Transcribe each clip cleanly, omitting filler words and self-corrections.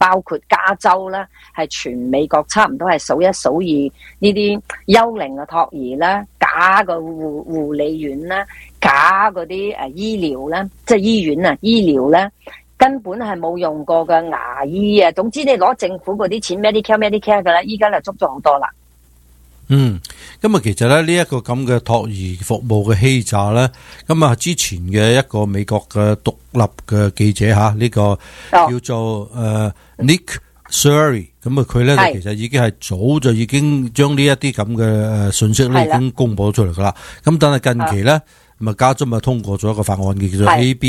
包括加州啦，係全美國差唔多係數一數二呢啲幽靈嘅托兒啦、假嘅護理院啦、假嗰啲醫療啦，即係醫院啊、醫療咧，根本係冇用過嘅牙醫啊。總之你攞政府嗰啲錢 Medicare 嘅啦，依家就捉咗好多啦。 咁啊，其實咧呢一個咁嘅托兒服務嘅欺詐咧，咁啊之前嘅一個美國嘅獨立嘅記者呢個叫做Nick Suri， 咁啊佢咧其實已經係早就已經將呢一啲咁嘅信息咧已經公佈出嚟噶啦。咁但係近期咧，咁啊加州咪通過咗一個法案嘅叫做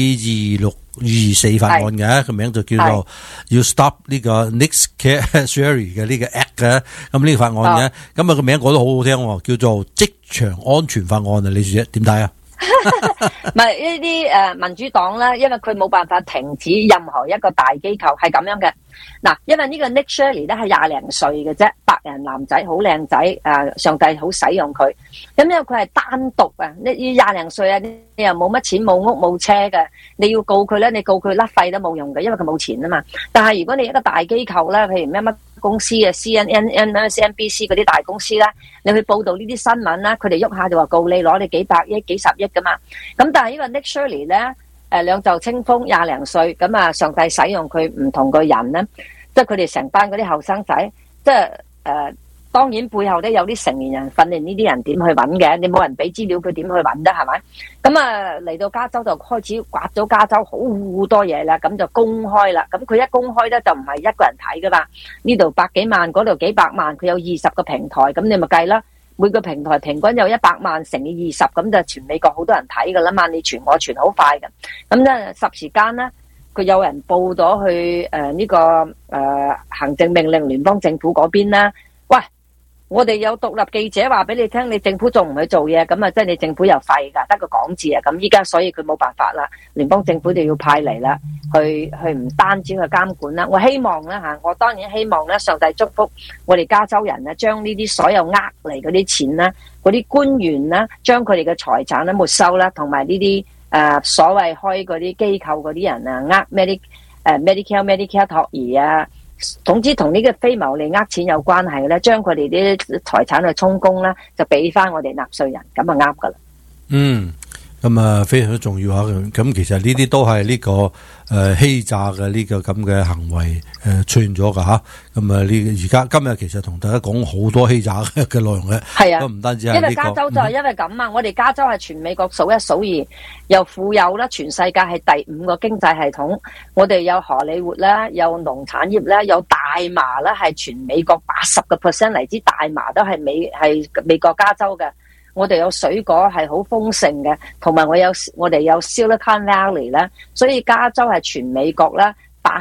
AB 2624法案嘅，個名就叫做要 Stop 呢個 Nick Suri 嘅呢個 Act 嘅。咁呢個法案嘅，咁啊個名講得好好聽，叫做職場安全法案啊！你點睇啊？ 唔係呢啲民主黨咧，因為佢冇辦法停止任何一個大機構係咁樣嘅。嗱，因為呢個 Nick Suri 咧係20零歲嘅啫，白人男仔，好靚仔，上帝好使用佢。咁因為佢係單獨啊，你20零歲啊，你又冇乜錢冇屋冇車嘅，你要告佢咧，你告佢甩肺都冇用嘅，因為佢冇錢啊嘛。但係如果你一個大機構咧，譬如乜公司啊 CNN、CNBC 嗰啲大公司啦，你去報道呢啲新聞啦，佢哋喐下就話告你攞你幾百億、幾十億噶嘛。咁但係呢個 Nick Suri 咧，兩袖清風20零歲，咁啊上帝使用佢唔同嘅人咧，即係佢哋成班嗰啲後生仔，即係當然背後咧有啲成年人訓練呢啲人點去揾嘅，你冇人俾資料佢點去揾啫，係咪？咁啊嚟到加州就開始刮咗加州好多嘢啦，咁就公開啦。咁佢一公開咧就唔係一個人睇噶嘛，呢度百幾萬，嗰度幾百萬，佢有20個平台，咁你咪計啦。每個平台平均有100萬乘以20，咁就全美國好多人睇噶啦嘛，你傳我傳好快嘅。咁咧霎時間咧，佢有人報咗去呢個行政命令聯邦政府嗰邊啦。喂，我哋有獨立記者話俾你聽，你政府仲唔去做嘢，咁啊即係你政府又廢噶，得個講字啊。咁依家所以佢冇辦法啦，聯邦政府就要派嚟啦，去唔單止去監管啦。我希望咧我當然希望咧，上帝祝福我哋加州人咧，將呢啲所有嚟嗰啲錢啦，嗰啲官員啦，將佢哋嘅財產咧沒收啦，同埋呢啲所謂開嗰啲機構嗰啲人啊，Medicare 托兒啊。總之同呢個非牟利錢有關係咧，將佢哋啲財產去充公啦，就俾翻我哋納稅人，咁啊啱噶啦。 咁啊非常之重要吓。咁其實呢啲都係呢個欺詐嘅呢個咁嘅行為出現咗噶吓。咁啊呢而家今日其實同大家講好多欺詐嘅內容嘅，係啊，都唔單止係呢個。因為加州就係因為咁啊，我哋加州係全美國數一數二又富有啦，全世界係第5個經濟系統。我哋有荷里活啦，有農產業啦，有大麻啦，係全美國80% 嚟自大麻都係美國加州嘅。我哋有水果係好豐盛嘅，同埋我哋有 Silicon Valley 咧，所以加州係全美國啦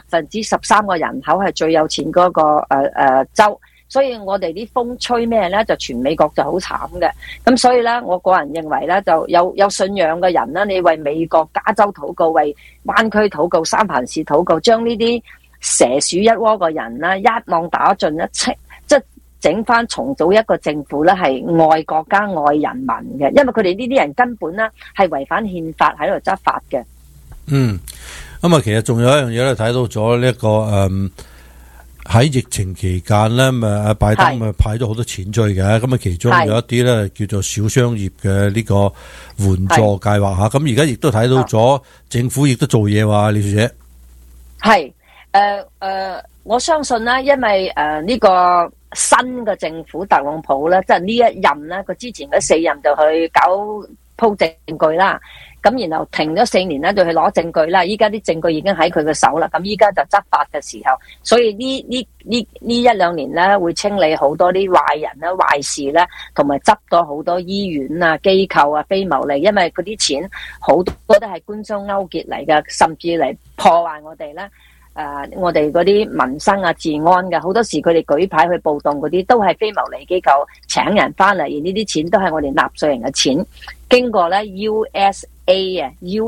13%個人口係最有錢嗰個州，所以我哋啲風吹咩咧，就全美國就好慘嘅。咁所以咧，我個人認為咧，就有信仰嘅人啦，你為美國加州禱告，為灣區禱告，三藩市禱告，將呢啲蛇鼠一窩嘅人啦，一網打盡一清，即係整翻重組一個政府咧，係愛國家愛人民嘅，因為佢哋呢啲人根本咧係違反憲法喺度執法嘅。 咁啊，其實仲有一樣嘢咧，睇到咗呢一個喺疫情期間咧，阿拜登咪派咗好多錢出去嘅，咁啊其中有一啲咧叫做小商業嘅呢個援助計劃吓，咁而家亦都睇到咗政府亦都做嘢話，李小姐係我相信咧，因為呢個新嘅政府特朗普咧，即係呢一任咧，佢之前嗰4任就去鋪證據啦，咁然後停咗4年咧，就去攞證據啦。依家啲證據已經喺佢嘅手啦，咁依家就執法嘅時候，所以呢1-2年咧，會清理好多啲壞人啦、壞事啦，同埋執咗好多醫院啊、機構啊、非牟利，因為嗰啲錢好多都係官商勾結嚟嘅，甚至嚟破壞我哋咧。我哋嗰啲民生啊、治安嘅，好多時佢哋舉牌去暴動嗰啲，都係非牟利機構請人翻嚟，而呢啲錢都係我哋納稅人嘅錢，經過咧 USAID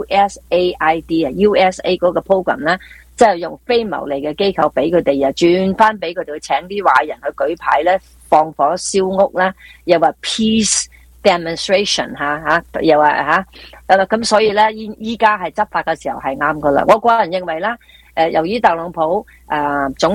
嗰個 program 咧，即係用非牟利嘅機構俾佢哋，又轉翻俾佢哋去請啲壞人去舉牌咧，放火燒屋啦，又話 peace demonstration 又話咁所以咧依家係執法嘅時候係啱噶啦。我個人認為啦。由於特朗普總